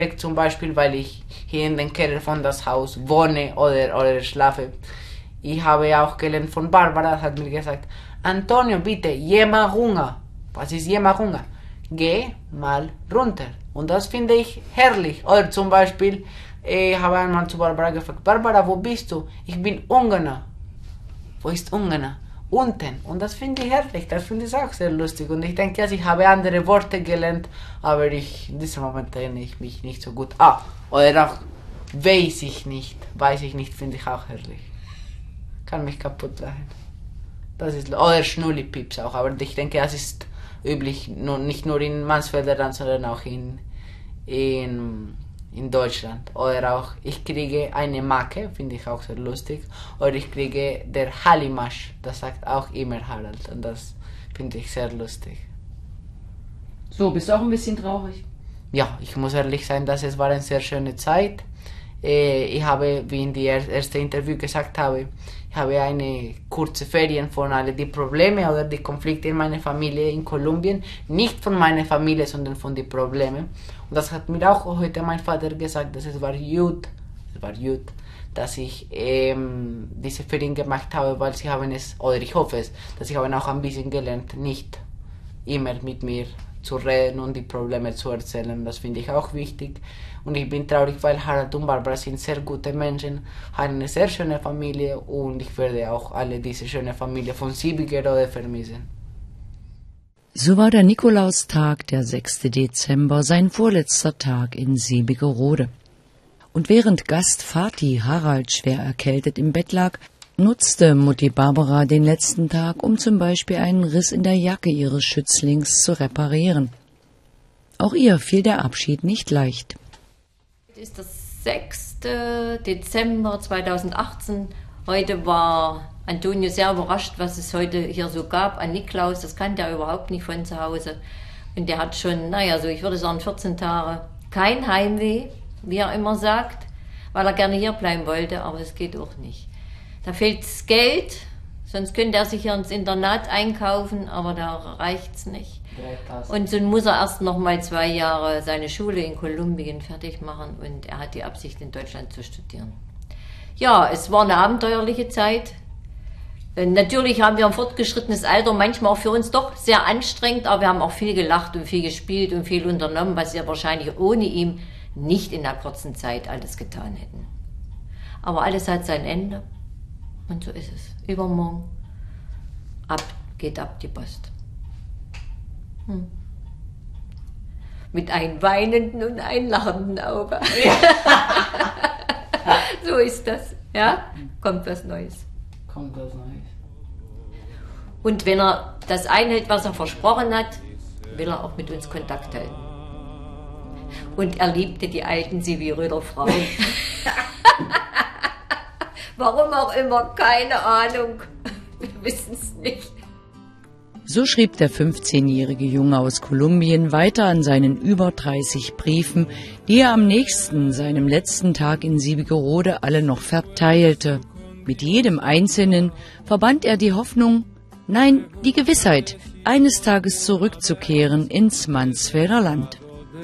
Zum Beispiel, weil ich hier in den Keller von das Haus wohne oder schlafe. Ich habe auch gelernt von Barbara, hat mir gesagt, Antonio, bitte, geh mal runter. Was ist geh mal runter? Geh mal runter. Und das finde ich herrlich. Oder zum Beispiel, ich habe einmal zu Barbara gefragt, Barbara, wo bist du? Ich bin Ungarn. Wo ist Ungarn? Unten. Und das finde ich herrlich, das finde ich auch sehr lustig. Und ich denke, ich habe andere Worte gelernt, aber in diesem Moment erinnere ich mich nicht so gut. Oder auch weiß ich nicht, finde ich auch herrlich. Kann mich kaputt lachen. Das ist, oder Schnullipips auch, aber ich denke, das ist üblich, nicht nur in Mansfelder, sondern auch in Deutschland. Oder auch, ich kriege eine Macke, finde ich auch sehr lustig. Oder ich kriege der Hallimasch, das sagt auch immer Harald. Und das finde ich sehr lustig. So, bist du auch ein bisschen traurig? Ja, ich muss ehrlich sein, dass es war eine sehr schöne Zeit. Ich habe, wie in die erste Interview gesagt habe, ich habe eine kurze Ferien von all die Probleme oder die Konflikte in meiner Familie in Kolumbien. Nicht von meiner Familie, sondern von den Problemen. Und das hat mir auch heute mein Vater gesagt, dass es war gut, dass ich diese Ferien gemacht habe, weil sie haben es, oder ich hoffe es, dass sie haben auch ein bisschen gelernt, nicht immer mit mir zu reden und die Probleme zu erzählen. Das finde ich auch wichtig. Und ich bin traurig, weil Harald und Barbara sind sehr gute Menschen, haben eine sehr schöne Familie und ich werde auch alle diese schöne Familie von Siebigerode vermissen. So war der Nikolaustag, der 6. Dezember, sein vorletzter Tag in Siebigerode. Und während Gast Fatih Harald schwer erkältet im Bett lag, nutzte Mutti Barbara den letzten Tag, um zum Beispiel einen Riss in der Jacke ihres Schützlings zu reparieren. Auch ihr fiel der Abschied nicht leicht. Es ist der 6. Dezember 2018. Heute war Antonio sehr überrascht, was es heute hier so gab an Niklaus. Das kannte er überhaupt nicht von zu Hause. Und der hat schon, ich würde sagen 14 Tage kein Heimweh, wie er immer sagt, weil er gerne hier bleiben wollte, aber es geht auch nicht. Da fehlt das Geld, sonst könnte er sich hier ins Internat einkaufen, aber da reicht's nicht. Und so muss er erst noch mal 2 Jahre seine Schule in Kolumbien fertig machen und er hat die Absicht, in Deutschland zu studieren. Ja, es war eine abenteuerliche Zeit. Natürlich haben wir ein fortgeschrittenes Alter, manchmal auch für uns doch sehr anstrengend, aber wir haben auch viel gelacht und viel gespielt und viel unternommen, was wir wahrscheinlich ohne ihn nicht in der kurzen Zeit alles getan hätten. Aber alles hat sein Ende. Und so ist es. Übermorgen geht ab die Post. Mit einem weinenden und einem lachenden Auge. Ja. So ist das. Ja? Kommt was Neues. Und wenn er das einhält, was er versprochen hat, will er auch mit uns Kontakt halten. Und er liebte die alten Siebigeröder Frauen. Warum auch immer, keine Ahnung. Wir wissen es nicht. So schrieb der 15-jährige Junge aus Kolumbien weiter an seinen über 30 Briefen, die er am nächsten, seinem letzten Tag in Siebigerode, alle noch verteilte. Mit jedem einzelnen verband er die Hoffnung, nein, die Gewissheit, eines Tages zurückzukehren ins Mansfelder Land.